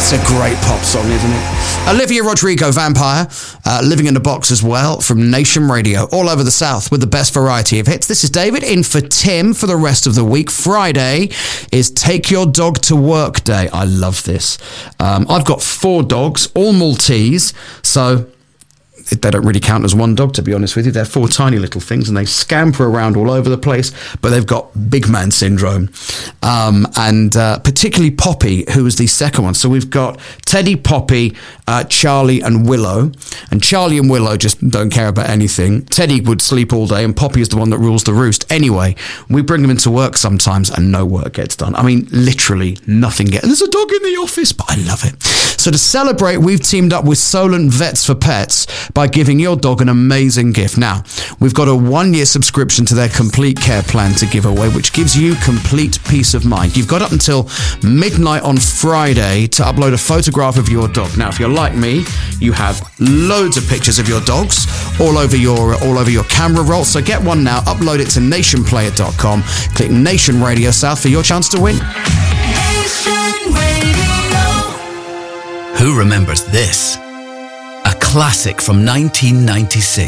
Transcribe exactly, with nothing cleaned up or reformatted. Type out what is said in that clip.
It's a great pop song, isn't it? Olivia Rodrigo, Vampire, uh, Living in a Box as well, from Nation Radio, all over the South with the best variety of hits. This is David, in for Tim for the rest of the week. Friday is Take Your Dog to Work Day. I love this. Um, I've got four dogs, all Maltese, so they don't really count as one dog, to be honest with you. They're four tiny little things, and they scamper around all over the place, but they've got big man syndrome. Um, and uh, particularly Poppy, who is the second one. So we've got Teddy, Poppy, uh, Charlie, and Willow. And Charlie and Willow just don't care about anything. Teddy would sleep all day, and Poppy is the one that rules the roost. Anyway, we bring them into work sometimes, and no work gets done. I mean, literally nothing gets... There's a dog in the office, but I love it. So to celebrate, we've teamed up with Solent Vets for Pets by giving your dog an amazing gift. Now, we've got a one-year subscription to their Complete Care plan to give away, which gives you complete peace of mind. You've got up until midnight on Friday to upload a photograph of your dog. Now, if you're like me, you have loads of pictures of your dogs all over your all over your camera roll. So get one now, upload it to nation player dot com, click Nation Radio South for your chance to win. Nation Radio. Who remembers this? A classic from nineteen ninety-six.